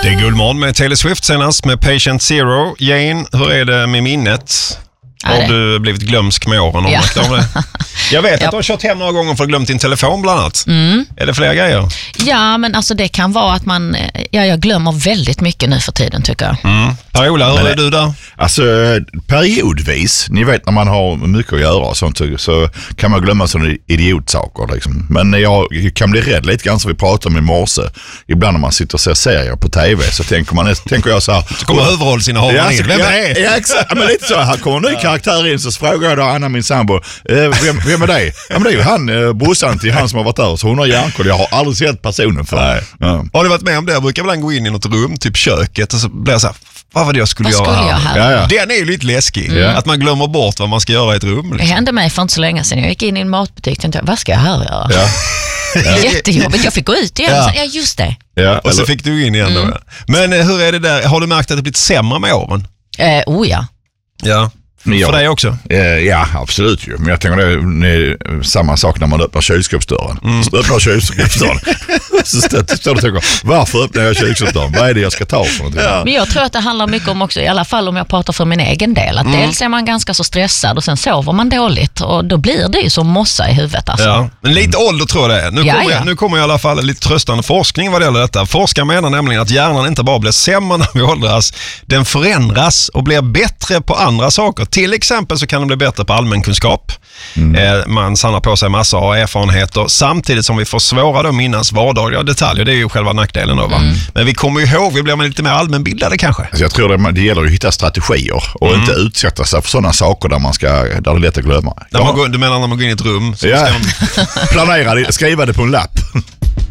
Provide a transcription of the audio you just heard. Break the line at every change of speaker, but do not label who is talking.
Det är Guldmorgon med Taylor Swift senast med Patient Zero. Jane, hur är det med minnet? Har du blivit glömsk med åren? Ja. Jag vet att du har kört hem några gånger för att glömt din telefon bland annat. Är det fler grejer?
Ja, men alltså det kan vara att jag glömmer väldigt mycket nu för tiden tycker jag.
Per-Ola, hur är du där?
Alltså periodvis, ni vet när man har mycket att göra och sånt, så kan man glömma sådana idiotsaker liksom. Men jag kan bli rädd lite grann som vi pratade om i morse. Ibland när man sitter och ser serier på tv så tänker jag så här.
Så kommer huvudrollsinnehavaren in. Vem är det?
Ja, exakt. Men lite så här kommer en ny karaktär in, så frågar jag då Anna, min sambo, vem är det? Ja, men det är ju han, brorsan till han som har varit där, så hon har hjärnkoll. Jag har aldrig sett personen för. Ja.
Har du varit med om det? Jag brukar ibland gå in i något rum, typ köket, och så blir jag så här, vad var det jag skulle göra här?
Ja.
Den är ju lite läskig, att man glömmer bort vad man ska göra i ett rum. Liksom.
Det hände mig för inte så länge sedan. Jag gick in i en matbutik och tänkte, vad ska jag här göra?
Ja.
Jättejobbigt. Jag fick gå ut igen. Ja, just det.
Ja,
och så fick du in igen då. Men hur är det där? Har du märkt att det blivit sämre med åren?
Ja.
Ja. För dig också?
Ja, absolut ju. Men jag tänker det är samma sak när man öppnar kylskåpsdörren. Så öppnar kylskåpsdörren. Så står du och tänker, varför öppnar jag kylskåpsdörren? Vad är det jag ska ta för någonting?
Ja. Men jag tror att det handlar mycket om också, i alla fall om jag pratar för min egen del, att dels är man ganska så stressad och sen sover man dåligt och då blir det ju som mossa i huvudet. Alltså. Ja.
Men lite ålder tror jag det är. Nu kommer i alla fall lite tröstande forskning vad det gäller detta. Forskare menar nämligen att hjärnan inte bara blir sämre när vi åldras, den förändras och blir bättre på andra saker. Till exempel så kan den bli bättre på allmänkunskap. Man samlar på sig massor av erfarenheter samtidigt som vi får svårare att minnas vardagliga detaljer. Det är ju själva nackdelen då, va? Men vi kommer ju ihåg, vi blir lite mer allmänbildade kanske.
Alltså jag tror det gäller att hitta strategier och inte utsätta sig för sådana saker där det är lätt att glömma.
Du menar när man går in i ett rum?
Så planera det, skriva det på en lapp.